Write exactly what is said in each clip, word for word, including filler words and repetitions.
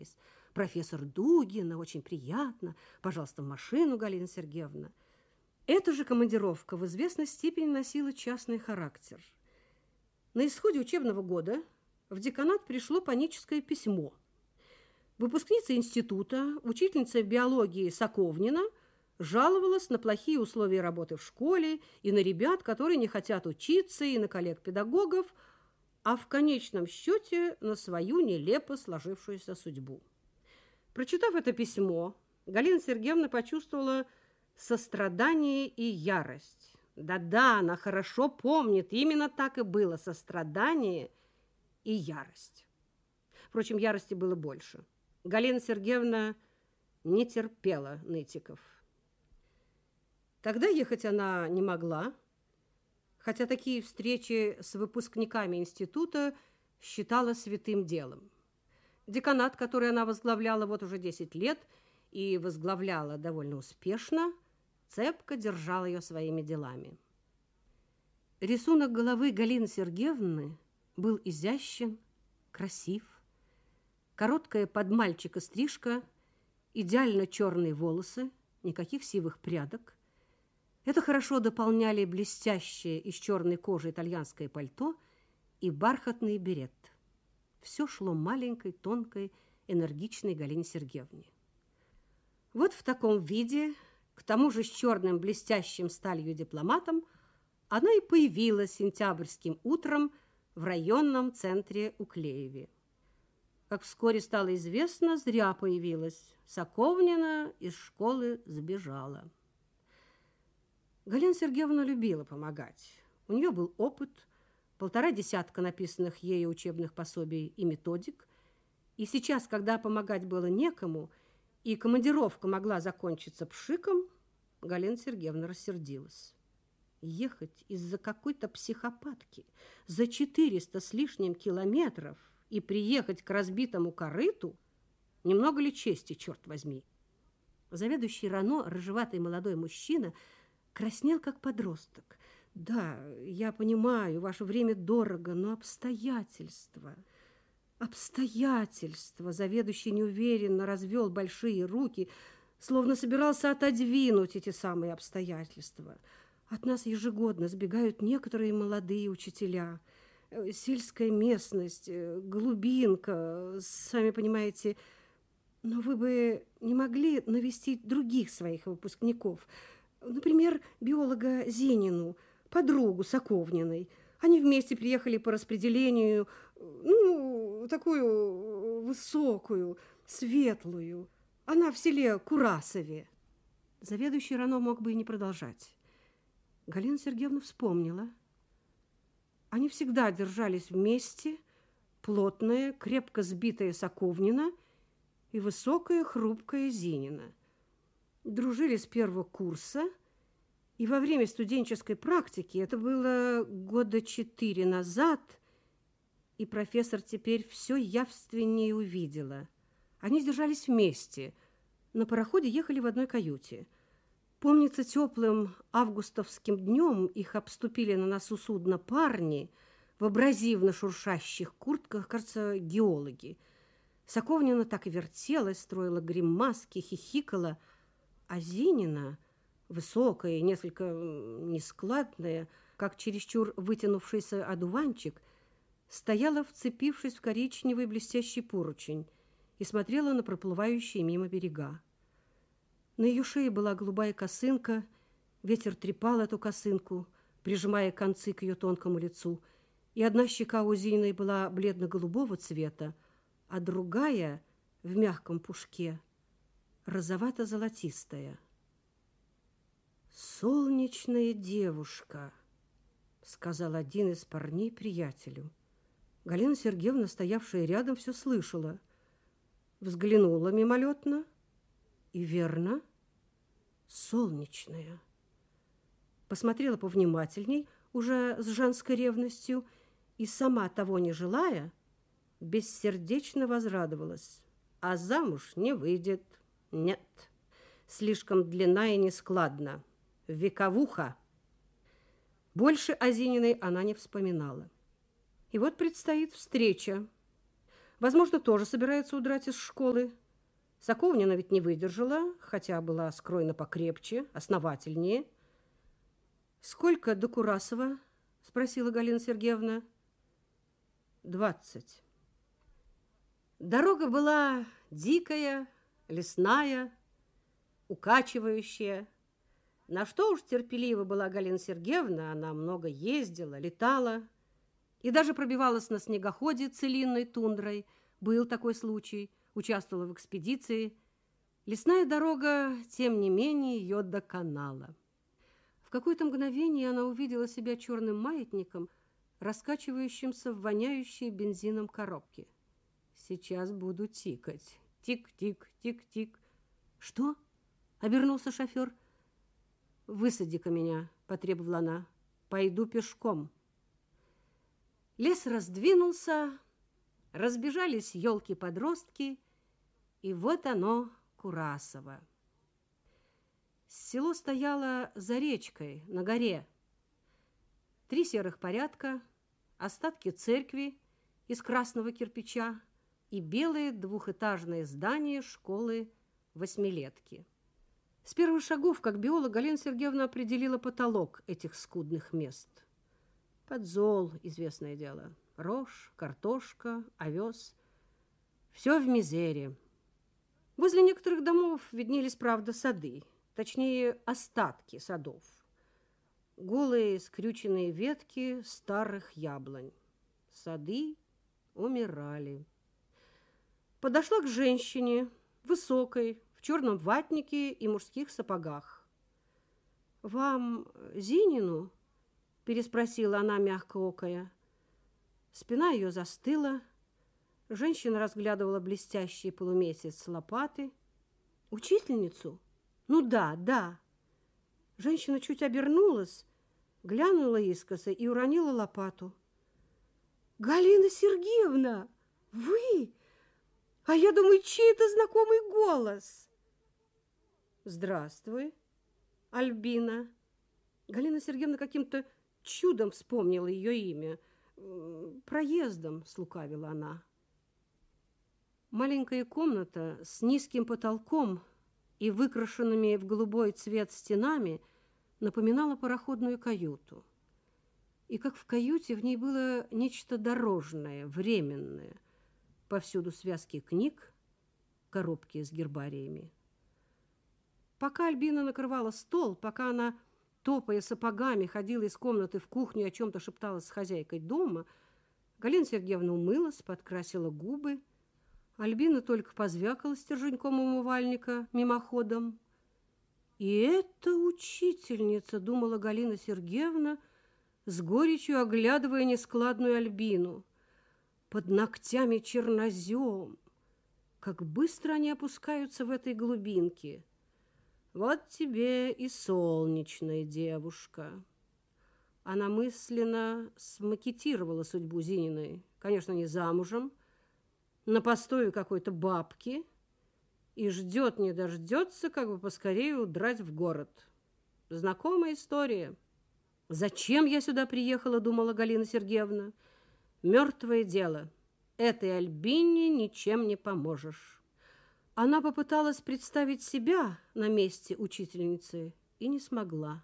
улыбались. «Профессор Дугина, очень приятно. Пожалуйста, в машину, Галина Сергеевна». Эта же командировка в известной степени носила частный характер. На исходе учебного года в деканат пришло паническое письмо. Выпускница института, учительница биологии Соковнина, жаловалась на плохие условия работы в школе и на ребят, которые не хотят учиться, и на коллег-педагогов, а в конечном счете на свою нелепо сложившуюся судьбу. Прочитав это письмо, Галина Сергеевна почувствовала сострадание и ярость. Да-да, она хорошо помнит, именно так и было: сострадание и ярость. Впрочем, ярости было больше. Галина Сергеевна не терпела нытиков. Тогда ехать она не могла, хотя такие встречи с выпускниками института считала святым делом. Деканат, который она возглавляла вот уже десять лет и возглавляла довольно успешно, цепко держал ее своими делами. Рисунок головы Галины Сергеевны был изящен, красив. Короткая под мальчика стрижка, идеально черные волосы, никаких сивых прядок. Это хорошо дополняли блестящее из черной кожи итальянское пальто и бархатный берет. Все шло маленькой, тонкой, энергичной Галине Сергеевне. Вот в таком виде, к тому же с черным блестящим сталью дипломатом, она и появилась сентябрьским утром в районном центре Уклееве. Как вскоре стало известно, зря появилась. Соковнина из школы сбежала. Галина Сергеевна любила помогать. У нее был опыт, полтора десятка написанных ею учебных пособий и методик. И сейчас, когда помогать было некому, и командировка могла закончиться пшиком, Галина Сергеевна рассердилась. Ехать из-за какой-то психопатки за четыреста с лишним километров и приехать к разбитому корыту — немного ли чести, черт возьми? Заведующий РАНО, рыжеватый молодой мужчина, краснел, как подросток. «Да, я понимаю, ваше время дорого, но обстоятельства...» «Обстоятельства!» Заведующий неуверенно развел большие руки, словно собирался отодвинуть эти самые обстоятельства. «От нас ежегодно сбегают некоторые молодые учителя. Сельская местность, глубинка, сами понимаете. Но вы бы не могли навестить других своих выпускников, например, биолога Зенину, подругу Соковниной. Они вместе приехали по распределению, ну, такую высокую, светлую. Она в селе Курасове». Заведующий РАНО мог бы и не продолжать. Галина Сергеевна вспомнила. Они всегда держались вместе, плотная, крепко сбитая Соковнина и высокая, хрупкая Зинина. Дружили с первого курса, и во время студенческой практики, это было года четыре назад, и профессор теперь все явственнее увидела. Они держались вместе, на пароходе ехали в одной каюте. Помнится, теплым августовским днем их обступили на носу судна парни в абразивно шуршащих куртках, кажется, геологи. Соковнина так и вертелась, строила гримаски, хихикала, а Зинина, высокая и несколько нескладная, как чересчур вытянувшийся одуванчик, стояла, вцепившись в коричневый блестящий поручень, и смотрела на проплывающие мимо берега. На ее шее была голубая косынка, ветер трепал эту косынку, прижимая концы к ее тонкому лицу, и одна щека у Зининой была бледно-голубого цвета, а другая в мягком пушке розовато-золотистая. «Солнечная девушка», — сказал один из парней приятелю. Галина Сергеевна, стоявшая рядом, все слышала. Взглянула мимолетно, и верно, солнечная. Посмотрела повнимательней, уже с женской ревностью, и сама, того не желая, бессердечно возрадовалась. А замуж не выйдет. Нет, слишком длинна и нескладна. Вековуха. Больше о Зининой она не вспоминала. И вот предстоит встреча. Возможно, тоже собирается удрать из школы. Соковнина ведь не выдержала, хотя была скроена покрепче, основательнее. «Сколько до Курасова?» – спросила Галина Сергеевна. «Двадцать». Дорога была дикая, лесная, укачивающая. На что уж терпелива была Галина Сергеевна, она много ездила, летала и даже пробивалась на снегоходе целинной тундрой. Был такой случай, участвовала в экспедиции. Лесная дорога, тем не менее, ее доконала. В какое-то мгновение она увидела себя черным маятником, раскачивающимся в воняющей бензином коробке. «Сейчас буду тикать. Тик-тик, тик-тик». «Что?» — обернулся шофер. «Высади-ка меня», — потребовала она. «Пойду пешком». Лес раздвинулся, разбежались елки-подростки, и вот оно, Курасово. Село стояло за речкой, на горе. Три серых порядка, остатки церкви из красного кирпича и белые двухэтажные здания школы восьмилетки. С первых шагов, как биолог, Галина Сергеевна определила потолок этих скудных мест. Подзол, известное дело, рожь, картошка, овес. Все в мизере. Возле некоторых домов виднелись, правда, сады, точнее, остатки садов. Голые скрюченные ветки старых яблонь. Сады умирали. Подошла к женщине, высокой, в черном ватнике и мужских сапогах. «Вам Зинину?» – переспросила она, мягко окая. Спина ее застыла. Женщина разглядывала блестящий полумесяц лопаты. «Учительницу? Ну да, да». Женщина чуть обернулась, глянула искоса и уронила лопату. «Галина Сергеевна, вы? А я думаю, чей это знакомый голос?» «Здравствуй, Альбина». Галина Сергеевна каким-то чудом вспомнила ее имя. «Проездом», — слукавила она. Маленькая комната с низким потолком и выкрашенными в голубой цвет стенами напоминала пароходную каюту. И как в каюте в ней было нечто дорожное, временное. Повсюду связки книг, коробки с гербариями. Пока Альбина накрывала стол, пока она, топая сапогами, ходила из комнаты в кухню и о чем-то шепталась с хозяйкой дома, Галина Сергеевна умылась, подкрасила губы. Альбина только позвякала стерженьком умывальника мимоходом. «И это учительница», — думала Галина Сергеевна, с горечью оглядывая нескладную Альбину. «Под ногтями чернозем. Как быстро они опускаются в этой глубинке. Вот тебе и солнечная девушка». Она мысленно смакетировала судьбу Зининой. Конечно, не замужем, на постою какой-то бабки, и ждет не дождется, как бы поскорее удрать в город. Знакомая история. «Зачем я сюда приехала?» – думала Галина Сергеевна. «Мертвое дело. Этой Альбине ничем не поможешь». Она попыталась представить себя на месте учительницы и не смогла.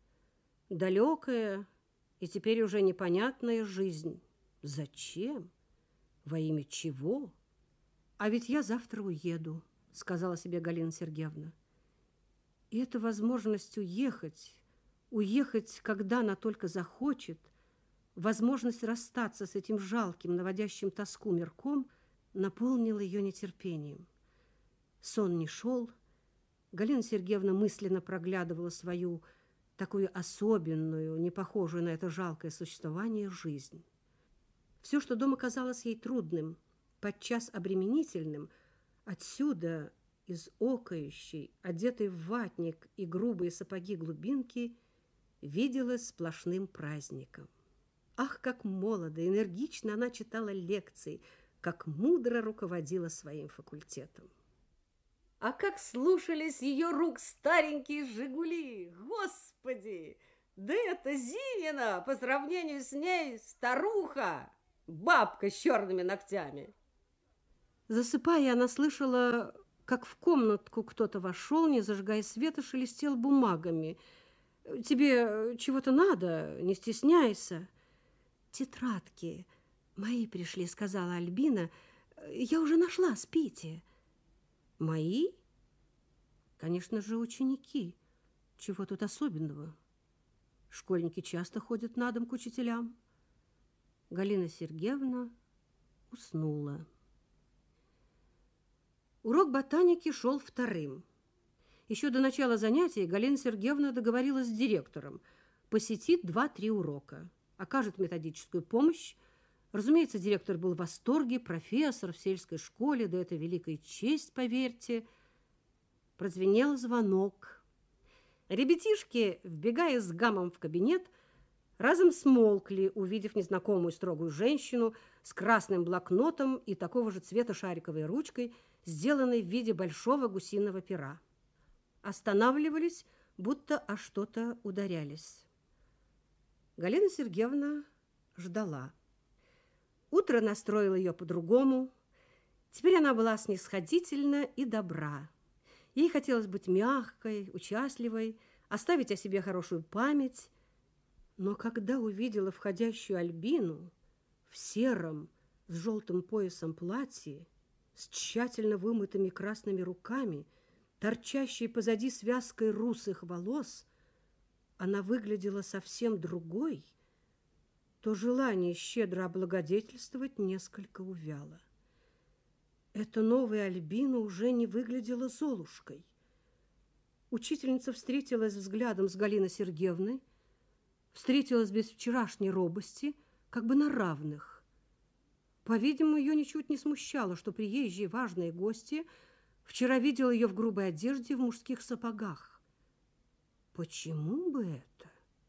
Далекая и теперь уже непонятная жизнь. Зачем? Во имя чего? «А ведь я завтра уеду», — сказала себе Галина Сергеевна. И эта возможность уехать, уехать, когда она только захочет, возможность расстаться с этим жалким, наводящим тоску мирком, наполнила ее нетерпением. Сон не шел. Галина Сергеевна мысленно проглядывала свою, такую особенную, не похожую на это жалкое существование, жизнь. Все, что дома казалось ей трудным, подчас обременительным, отсюда, из окающей, одетой в ватник и грубые сапоги глубинки, виделась сплошным праздником. Ах, как молодо, энергично она читала лекции, как мудро руководила своим факультетом. А как слушались ее рук старенькие «Жигули». Господи! Да это Зинина, по сравнению с ней старуха, бабка с черными ногтями. Засыпая, она слышала, как в комнатку кто-то вошел, не зажигая света, шелестел бумагами. «Тебе чего-то надо? Не стесняйся». «Тетрадки мои пришли», — сказала Альбина. «Я уже нашла, спите». «Мои? Конечно же, ученики. Чего тут особенного? Школьники часто ходят на дом к учителям». Галина Сергеевна уснула. Урок ботаники шел вторым. Еще до начала занятий Галина Сергеевна договорилась с директором. Посетит два-три урока, окажет методическую помощь. Разумеется, директор был в восторге, профессор в сельской школе, да это великая честь, поверьте. Прозвенел звонок. Ребятишки, вбегая с гамом в кабинет, разом смолкли, увидев незнакомую строгую женщину с красным блокнотом и такого же цвета шариковой ручкой, сделанной в виде большого гусиного пера. Останавливались, будто о что-то ударялись. Галина Сергеевна ждала. Утро настроило ее по-другому. Теперь она была снисходительна и добра. Ей хотелось быть мягкой, участливой, оставить о себе хорошую память. Но когда увидела входящую Альбину в сером с желтым поясом платье, с тщательно вымытыми красными руками, торчащей позади связкой русых волос, она выглядела совсем другой, то желание щедро облагодетельствовать несколько увяло. Эта новая Альбина уже не выглядела Золушкой. Учительница встретилась взглядом с Галиной Сергеевной, встретилась без вчерашней робости, как бы на равных. По-видимому, ее ничуть не смущало, что приезжие важные гости вчера видел ее в грубой одежде, в мужских сапогах. Почему бы это?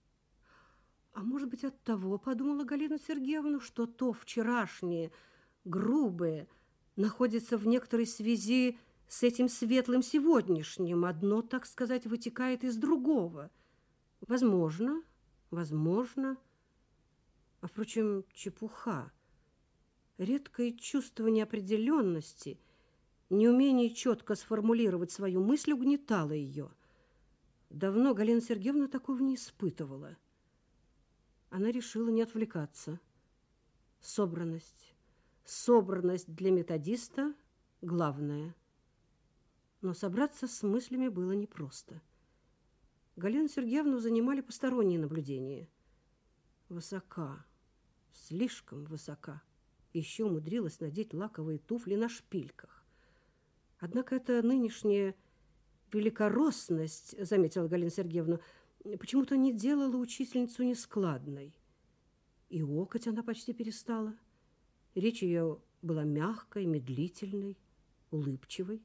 А может быть, от того, подумала Галина Сергеевна, что то вчерашнее, грубое, находится в некоторой связи с этим светлым сегодняшним. Одно, так сказать, вытекает из другого. Возможно, возможно. А, впрочем, чепуха. Редкое чувство неопределенности, неумение четко сформулировать свою мысль угнетало ее. Давно Галина Сергеевна такого не испытывала. Она решила не отвлекаться. Собранность. Собранность для методиста – главное. Но собраться с мыслями было непросто. Галину Сергеевну занимали посторонние наблюдения. Высока, слишком высока. Еще умудрилась надеть лаковые туфли на шпильках. Однако эта нынешняя великоросность, заметила Галина Сергеевна, почему-то не делала учительницу нескладной. И окать она почти перестала. Речь ее была мягкой, медлительной, улыбчивой.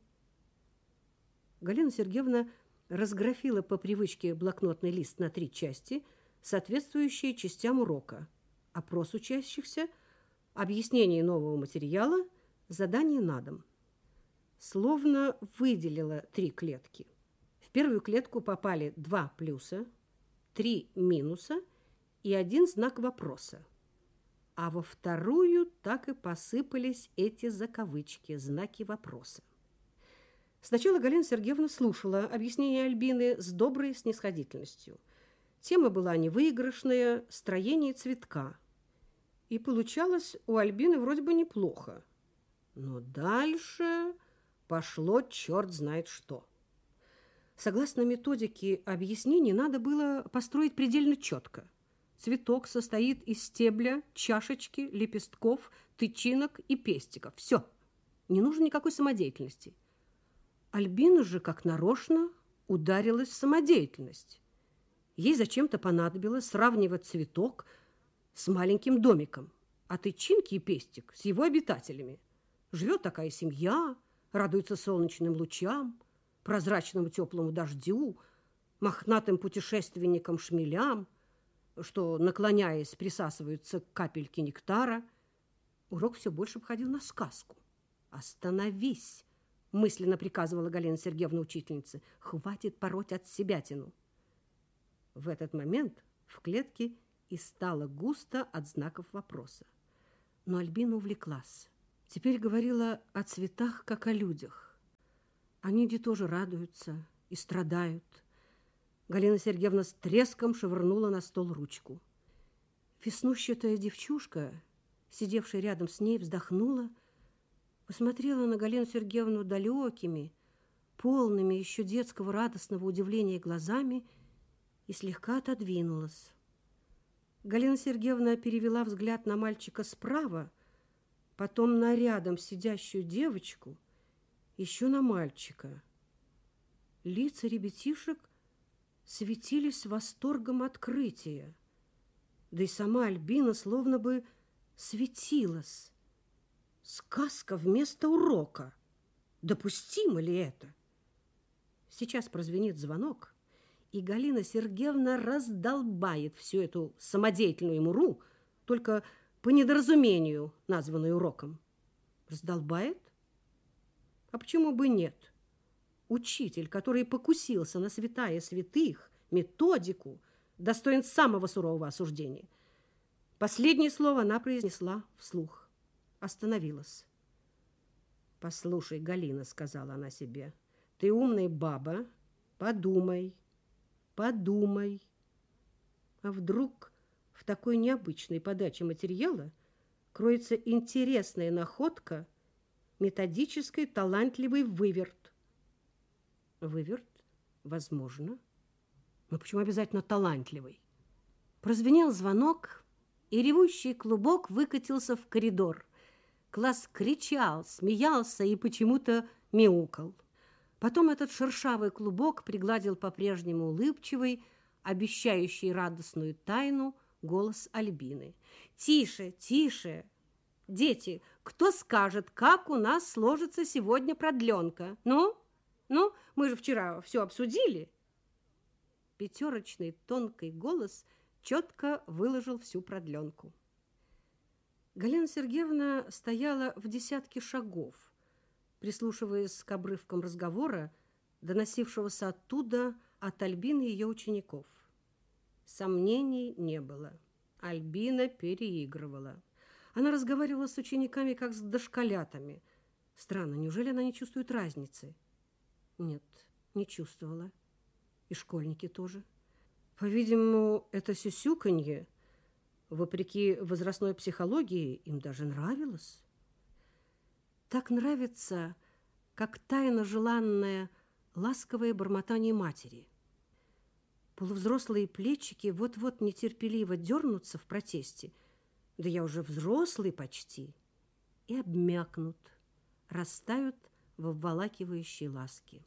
Галина Сергеевна разграфила по привычке блокнотный лист на три части, соответствующие частям урока. Опрос учащихся, объяснение нового материала, задание на дом. Словно выделила три клетки. В первую клетку попали два плюса, три минуса и один знак вопроса. А во вторую так и посыпались эти закавычки, знаки вопроса. Сначала Галина Сергеевна слушала объяснение Альбины с доброй снисходительностью. Тема была невыигрышная, строение цветка. И получалось у Альбины вроде бы неплохо. Но дальше пошло черт знает что. Согласно методике объяснений, надо было построить предельно четко. Цветок состоит из стебля, чашечки, лепестков, тычинок и пестиков. Все. Не нужно никакой самодеятельности. Альбина же, как нарочно, ударилась в самодеятельность. Ей зачем-то понадобилось сравнивать цветок с маленьким домиком, а тычинки и пестик с его обитателями. Живет такая семья, радуется солнечным лучам, прозрачному теплому дождю, мохнатым путешественникам-шмелям, что, наклоняясь, присасываются к капельке нектара. Урок все больше походил на сказку. «Остановись!» – мысленно приказывала Галина Сергеевна учительнице. «Хватит пороть от себятину». В этот момент в клетке и стало густо от знаков вопроса. Но Альбина увлеклась. Теперь говорила о цветах, как о людях. Они где тоже радуются и страдают. Галина Сергеевна с треском швырнула на стол ручку. Веснущатая девчушка, сидевшая рядом с ней, вздохнула, посмотрела на Галину Сергеевну далекими, полными еще детского радостного удивления глазами и слегка отодвинулась. Галина Сергеевна перевела взгляд на мальчика справа, потом на рядом сидящую девочку, еще на мальчика. Лица ребятишек светились восторгом открытия, да и сама Альбина словно бы светилась. Сказка вместо урока. Допустимо ли это? Сейчас прозвенит звонок, и Галина Сергеевна раздолбает всю эту самодеятельную муру, только по недоразумению, названную уроком. Раздолбает? А почему бы нет? Учитель, который покусился на святая святых, методику, достоин самого сурового осуждения. Последнее слово она произнесла вслух. Остановилась. «Послушай, Галина, — сказала она себе, — ты умная баба, подумай, подумай. А вдруг в такой необычной подаче материала кроется интересная находка, методический талантливый выверт?» Выверт? Возможно. Но почему обязательно талантливый? Прозвенел звонок, и ревущий клубок выкатился в коридор. Класс кричал, смеялся и почему-то мяукал. Потом этот шершавый клубок пригладил по-прежнему улыбчивый, обещающий радостную тайну голос Альбины. «Тише, тише! Дети, кто скажет, как у нас сложится сегодня продленка? Ну, ну, мы же вчера все обсудили!» Пятерочный тонкий голос четко выложил всю продленку. Галина Сергеевна стояла в десятке шагов, прислушиваясь к обрывкам разговора, доносившегося оттуда от Альбины и ее учеников. Сомнений не было. Альбина переигрывала. Она разговаривала с учениками, как с дошколятами. Странно, неужели она не чувствует разницы? Нет, не чувствовала. И школьники тоже. По-видимому, это сюсюканье, вопреки возрастной психологии, им даже нравилось. Так нравится, как тайно желанное ласковое бормотание матери. Полувзрослые плечики вот-вот нетерпеливо дернутся в протесте. Да я уже взрослый почти. И обмякнут, растают в обволакивающей ласке.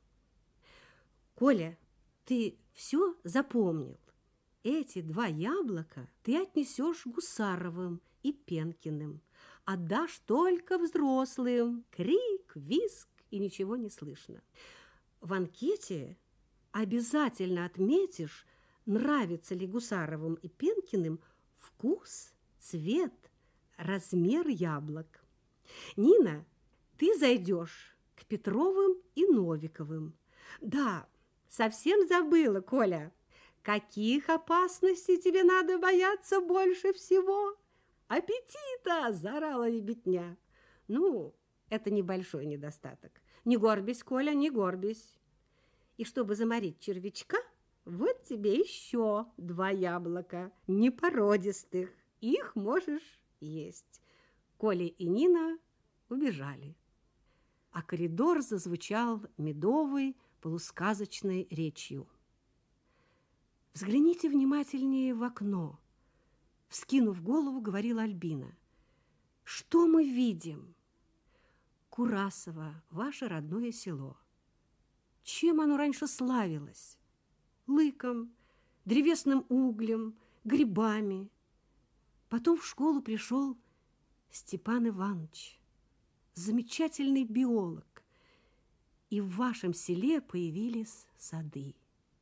«Коля, ты все запомнил? Эти два яблока ты отнесешь Гусаровым и Пенкиным, отдашь только взрослым. Крик, визг, и ничего не слышно. В анкете обязательно отметишь, нравится ли Гусаровым и Пенкиным вкус, цвет, размер яблок. Нина, ты зайдешь к Петровым и Новиковым. Да, совсем забыла, Коля. Каких опасностей тебе надо бояться больше всего? Аппетита, заорала ребятня. Ну, это небольшой недостаток. Не горбись, Коля, не горбись. И чтобы заморить червячка, вот тебе еще два яблока, непородистых. Их можешь есть. Коля и Нина убежали. А коридор зазвучал медовой, полусказочной речью. «Взгляните внимательнее в окно», — вскинув голову, говорила Альбина. «Что мы видим? Курасово, ваше родное село. Чем оно раньше славилось? Лыком, древесным углем, грибами. Потом в школу пришел Степан Иванович, замечательный биолог, и в вашем селе появились сады.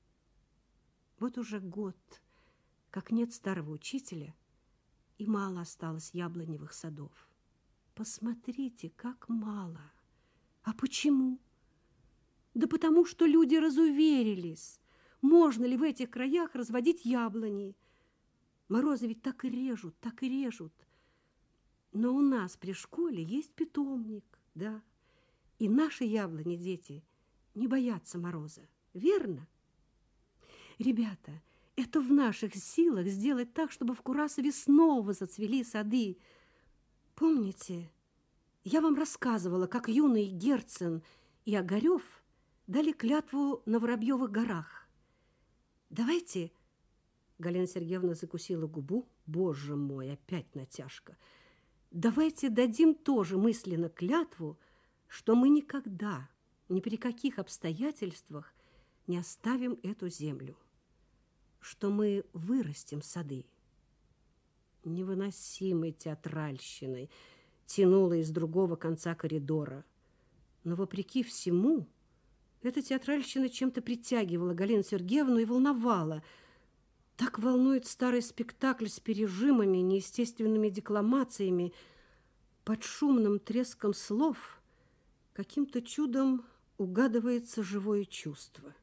Вот уже год, как нет старого учителя, и мало осталось яблоневых садов. Посмотрите, как мало. А почему? Да потому что люди разуверились, можно ли в этих краях разводить яблони. Морозы ведь так и режут, так и режут. Но у нас при школе есть питомник, да. И наши яблони, дети, не боятся мороза. Верно? Ребята, это в наших силах сделать так, чтобы в Курасове снова зацвели сады. Помните, я вам рассказывала, как юный Герцен и Огарев дали клятву на Воробьевых горах. Давайте... Галина Сергеевна закусила губу. Боже мой, опять натяжка. Давайте дадим тоже мысленно клятву, что мы никогда, ни при каких обстоятельствах не оставим эту землю, что мы вырастим сады. Невыносимой театральщиной тянуло из другого конца коридора. Но, вопреки всему, эта театральщина чем-то притягивала Галину Сергеевну и волновала. Так волнует старый спектакль с пережимами, неестественными декламациями. Под шумным треском слов каким-то чудом угадывается живое чувство.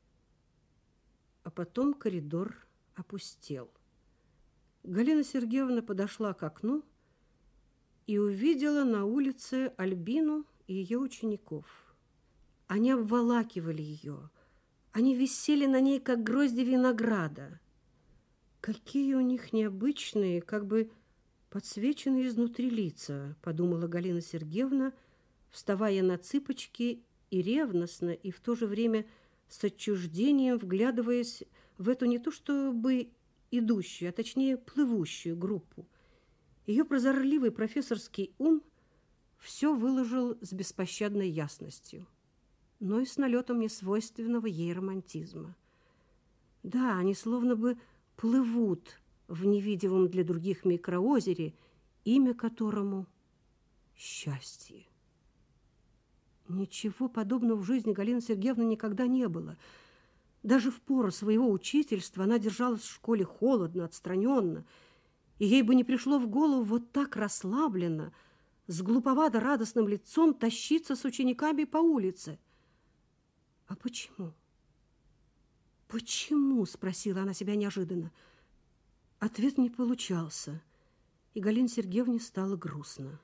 А потом коридор опустел. Галина Сергеевна подошла к окну и увидела на улице Альбину и ее учеников. Они обволакивали ее. Они висели на ней, как грозди винограда. Какие у них необычные, как бы подсвеченные изнутри лица, подумала Галина Сергеевна, вставая на цыпочки и ревностно, и в то же время с отчуждением вглядываясь в эту не то чтобы идущую, а точнее плывущую группу. Ее прозорливый профессорский ум все выложил с беспощадной ясностью, но и с налетом несвойственного ей романтизма. Да, они словно бы плывут в невидимом для других микроозере, имя которому – счастье. Ничего подобного в жизни Галины Сергеевны никогда не было. Даже в пору своего учительства она держалась в школе холодно, отстраненно, и ей бы не пришло в голову вот так расслабленно, с глуповато-радостным лицом тащиться с учениками по улице. А почему? «Почему?» – спросила она себя неожиданно. Ответ не получался, и Галине Сергеевне стало грустно.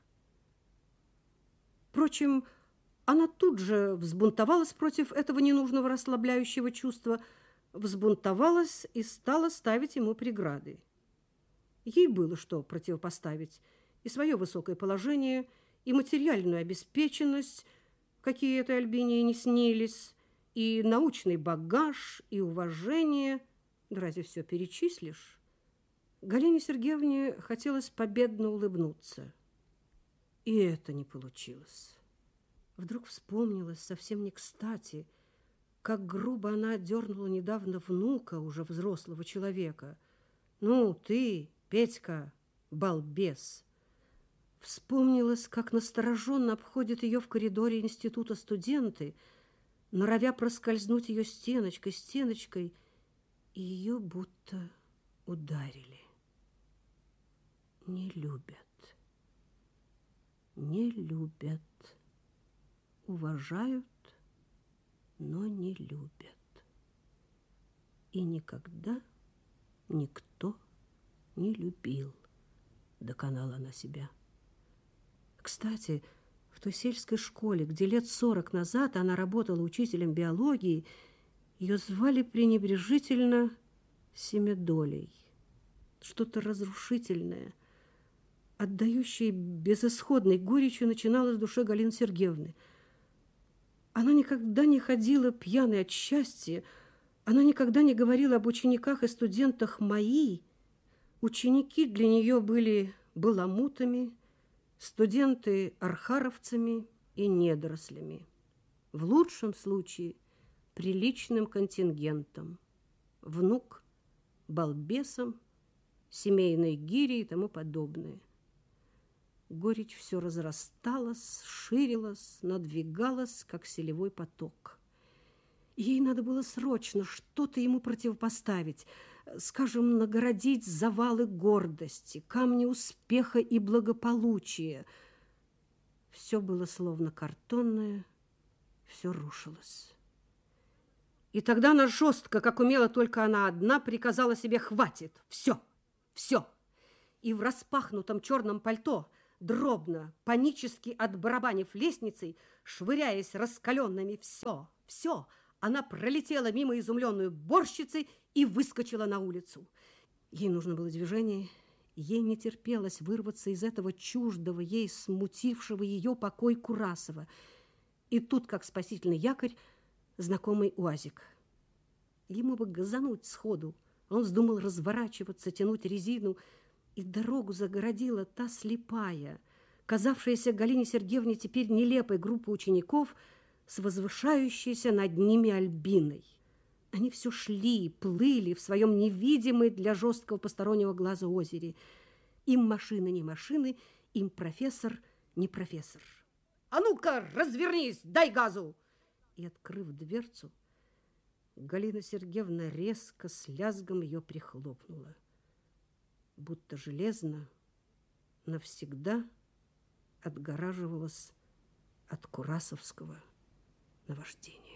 Впрочем, она тут же взбунтовалась против этого ненужного расслабляющего чувства, взбунтовалась и стала ставить ему преграды. Ей было что противопоставить: и свое высокое положение, и материальную обеспеченность, какие этой Альбине и не снились, и научный багаж, и уважение. Да разве все перечислишь? Галине Сергеевне хотелось победно улыбнуться. И это не получилось. Вдруг вспомнилось совсем не кстати, как грубо она отдернула недавно внука, уже взрослого человека. «Ну, ты, Петька, балбес!» Вспомнилось, как настороженно обходят ее в коридоре института студенты, норовя проскользнуть ее стеночкой, стеночкой, и ее будто ударили. Не любят, не любят, уважают, но не любят. И никогда никто не любил, доконала она себя. Кстати, в той сельской школе, где лет сорок назад она работала учителем биологии, ее звали пренебрежительно Семидолей. Что-то разрушительное, отдающее безысходной горечью, начиналось в душе Галины Сергеевны. Она никогда не ходила пьяной от счастья, она никогда не говорила об учениках и студентах «мои». Ученики для нее были баламутами, студенты – архаровцами и недорослями. В лучшем случае – приличным контингентом. Внук – балбесом, семейной гири и тому подобное. Горечь все разрасталась, ширилась, надвигалась, как селевой поток. Ей надо было срочно что-то ему противопоставить, скажем, нагородить завалы гордости, камни успеха и благополучия. Все было словно картонное, все рушилось. И тогда она жестко, как умела только она одна, приказала себе: «Хватит! Все! Все!» И в распахнутом черном пальто, дробно, панически отбарабанив лестницей, швыряясь раскаленными «все, все», она пролетела мимо изумленной уборщицы и выскочила на улицу. Ей нужно было движение, ей не терпелось вырваться из этого чуждого ей, смутившего ее покой Курасова. И тут, как спасительный якорь, знакомый УАЗик. Ему бы газануть сходу. Он вздумал разворачиваться, тянуть резину, и дорогу загородила та слепая, казавшаяся Галине Сергеевне теперь нелепой группа учеников с возвышающейся над ними Альбиной. Они все шли, плыли в своем невидимой для жесткого постороннего глаза озере. Им машины не машины, им профессор не профессор. «А ну-ка, развернись, дай газу!» И, открыв дверцу, Галина Сергеевна резко с лязгом ее прихлопнула, будто железно навсегда отгораживалась от курасовского наваждения.